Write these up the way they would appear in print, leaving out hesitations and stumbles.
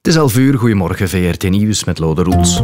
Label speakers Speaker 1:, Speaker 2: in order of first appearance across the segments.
Speaker 1: is 11:00, goedemorgen, VRT Nieuws met Lode Roels.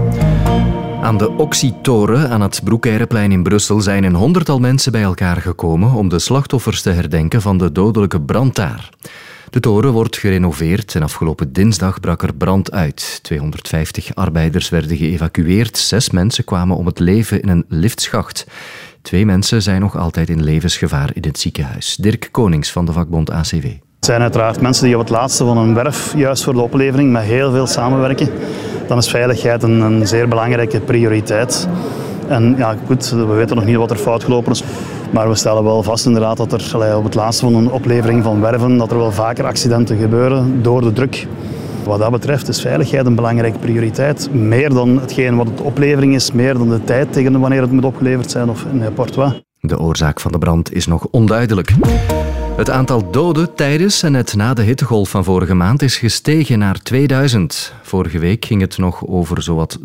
Speaker 1: Aan de Oxy-toren aan het Broekeirenplein in Brussel zijn een 100-tal mensen bij elkaar gekomen om de slachtoffers te herdenken van de dodelijke brand daar. De toren wordt gerenoveerd en afgelopen dinsdag brak er brand uit. 250 arbeiders werden geëvacueerd. 6 mensen kwamen om het leven in een liftschacht. 2 mensen zijn nog altijd in levensgevaar in het ziekenhuis. Dirk Konings van de vakbond ACW.
Speaker 2: Het zijn uiteraard mensen die op het laatste van een werf, juist voor de oplevering, met heel veel samenwerken. Dan is veiligheid een zeer belangrijke prioriteit. En ja, goed, we weten nog niet wat er fout gelopen is. Maar we stellen wel vast inderdaad dat er op het laatste van een oplevering van werven, dat er wel vaker accidenten gebeuren door de druk. Wat dat betreft is veiligheid een belangrijke prioriteit. Meer dan hetgeen wat de oplevering is, meer dan de tijd tegen wanneer het moet opgeleverd zijn of in Portois.
Speaker 1: De oorzaak van de brand is nog onduidelijk. Het aantal doden tijdens en net na de hittegolf van vorige maand is gestegen naar 2000. Vorige week ging het nog over zowat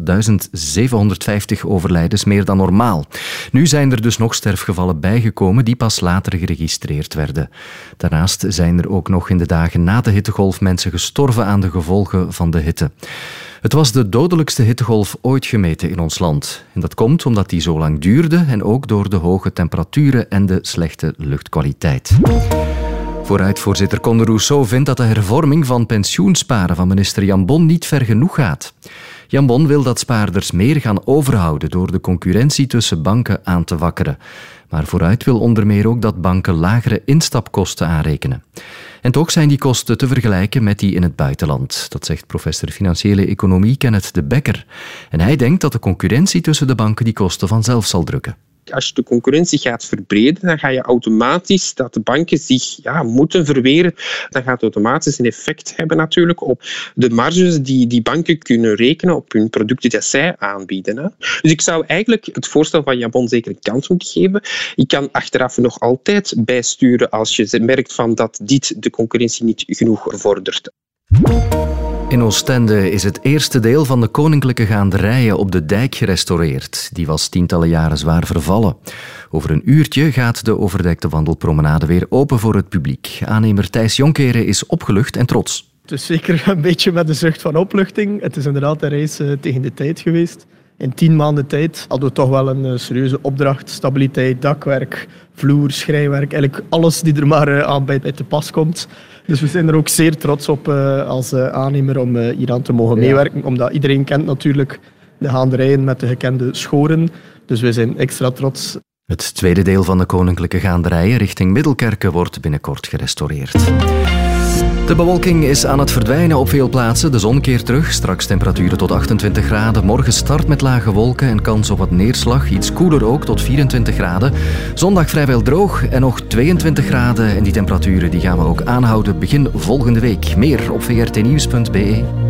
Speaker 1: 1750 overlijdens, meer dan normaal. Nu zijn er dus nog sterfgevallen bijgekomen die pas later geregistreerd werden. Daarnaast zijn er ook nog in de dagen na de hittegolf mensen gestorven aan de gevolgen van de hitte. Het was de dodelijkste hittegolf ooit gemeten in ons land. En dat komt omdat die zo lang duurde en ook door de hoge temperaturen en de slechte luchtkwaliteit. Vooruitvoorzitter Conde Rousseau vindt dat de hervorming van pensioensparen van minister Jan Bon niet ver genoeg gaat. Jan Bon wil dat spaarders meer gaan overhouden door de concurrentie tussen banken aan te wakkeren. Maar Vooruit wil onder meer ook dat banken lagere instapkosten aanrekenen. En toch zijn die kosten te vergelijken met die in het buitenland. Dat zegt professor financiële economie Kenneth de Bekker. En hij denkt dat de concurrentie tussen de banken die kosten vanzelf zal drukken.
Speaker 3: Als je de concurrentie gaat verbreden, dan ga je automatisch dat de banken zich moeten verweren. Dat gaat automatisch een effect hebben natuurlijk op de marges die banken kunnen rekenen op hun producten die zij aanbieden. Hè. Dus ik zou eigenlijk het voorstel van Jan Bon zeker een kans moeten geven. Je kan achteraf nog altijd bijsturen als je merkt van dat dit de concurrentie niet genoeg vordert.
Speaker 1: In Oostende is het eerste deel van de koninklijke gaanderijen op de dijk gerestaureerd. Die was tientallen jaren zwaar vervallen. Over een uurtje gaat de overdekte wandelpromenade weer open voor het publiek. Aannemer Thijs Jonkeren is opgelucht en trots.
Speaker 4: Het is zeker een beetje met een zucht van opluchting. Het is inderdaad een reis tegen de tijd geweest. In 10 maanden tijd hadden we toch wel een serieuze opdracht. Stabiliteit, dakwerk, vloer, schrijnwerk. Eigenlijk alles die er maar aan bij te pas komt. Dus we zijn er ook zeer trots op als aannemer om hier aan te mogen meewerken. Omdat iedereen kent natuurlijk de gaanderijen met de gekende schoren. Dus we zijn extra trots.
Speaker 1: Het tweede deel van de koninklijke gaanderijen richting Middelkerke wordt binnenkort gerestaureerd. De bewolking is aan het verdwijnen op veel plaatsen. De zon keert terug. Straks temperaturen tot 28 graden. Morgen start met lage wolken en kans op wat neerslag. Iets koeler ook, tot 24 graden. Zondag vrijwel droog en nog 22 graden. En die temperaturen die gaan we ook aanhouden begin volgende week. Meer op vrtnieuws.be.